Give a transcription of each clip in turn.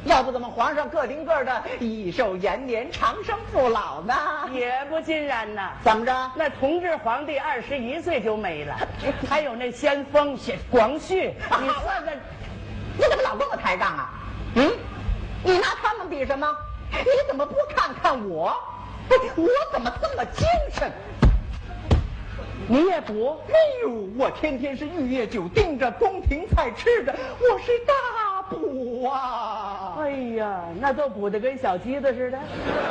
要不怎么皇上个顶个的益寿延年、长生不老呢？ 也不尽然呐。 怎么着？ 那同治皇帝21岁就没了，还有那先锋广绪，你算算， 你怎么老跟我抬杠啊？你拿他们比什么？你怎么不看看我？我怎么这么精神？ 你也补？ 哎呦，我天天是玉液酒盯着，宫廷菜吃着，我是大补啊！ 哎呀，那都补得跟小鸡子似的。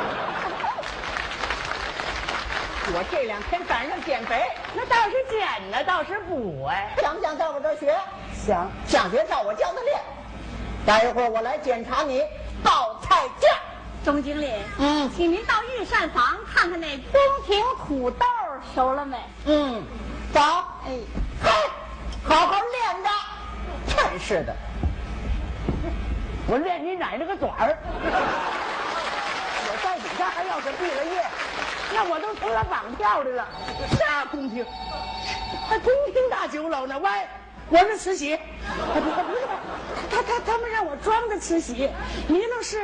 我这2天赶上减肥， 那倒是减呢，倒是补哎。 想不想在我这儿学？ 想。 想学照我教的练。待一会儿我来检查你报菜价。 钟经理，请您到御膳房看看那宫廷土豆熟了没？ 走。 哎， 好好练着。真是的， 我练你奶奶个短儿！我在底下还要是毕了业，那我都成了绑票的了。啥宫廷？还宫廷大酒楼呢？喂，我是慈禧。不是，他们让我装的慈禧，您那是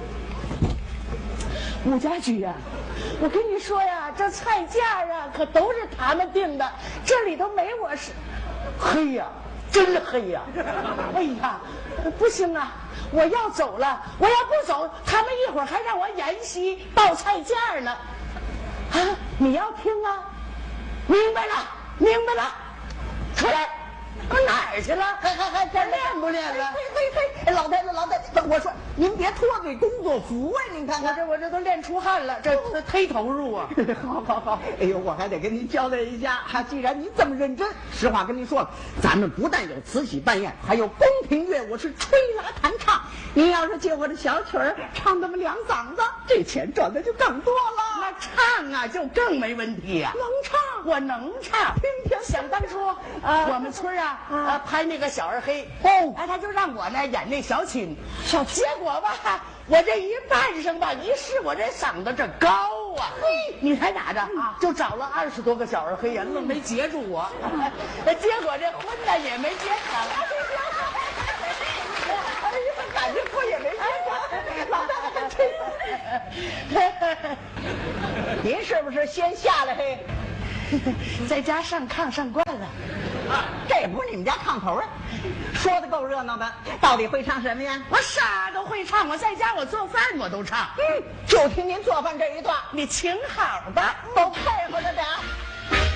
武家驹呀。我跟你说呀，这菜价啊可都是他们定的，这里头没我是。黑呀，真黑呀！哎呀，不行啊！我要走了，我要不走，他们一会儿还让我演戏报菜价呢。啊，你要听啊？明白了，明白了，出来。我哪儿去了？还练不练了？ 嘿，老太太，我说您别脱嘴工作服啊！您看看， 我这都练出汗了，这忒投入啊！ 好，哎呦，我还得跟您交代一下，既然您这么认真，实话跟您说了，咱们不但有慈禧扮演，还有宫廷乐，我是吹拉弹唱。您要是借我的小曲儿唱那么2嗓子，这钱赚的就更多了。 那唱啊，就更没问题呀！ 能唱， 我能唱。想当初，我们村拍那个小二黑，他就让我呢演那小青，结果吧，我这一扮上吧，一试我这嗓子这高啊！你猜咋着？就找了20多个小二黑人，愣没截住我。结果这婚呢也没结成。 哎呀，感觉婚也没结成，老太太真。您是不是先下来嘿？ 在家上炕上惯了， 这也不是你们家炕头啊！说的够热闹的，到底会唱什么呀？ 我啥都会唱，我在家我做饭我都唱。 就听您做饭这一段， 你请好吧， 都配合着点。